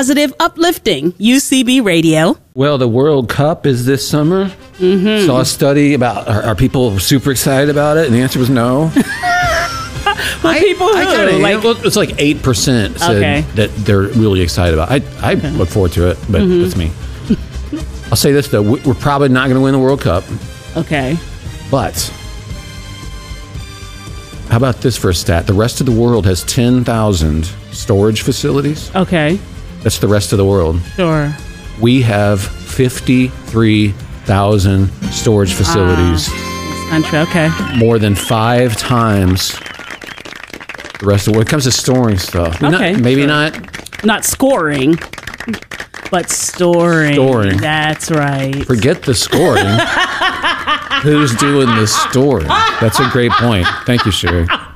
positive, uplifting UCB Radio. Well, the World Cup is this summer. Mm-hmm. Saw a study about are people super excited about it, and the answer was no. Well, people who it's like 8% said that they're really excited about it. I look forward to it, but that's me. I'll say this though: we're probably not going to win the World Cup. Okay. But how about this for a stat? The rest of the world has 10,000 storage facilities. Okay. That's the rest of the world. Sure. We have 53,000 storage facilities. Country. Okay. More than 5 times the rest of the world. When it comes to storing stuff. Okay. Maybe not. Not scoring, but storing. Storing. That's right. Forget the scoring. Who's doing the storing? That's a great point. Thank you, Sherry.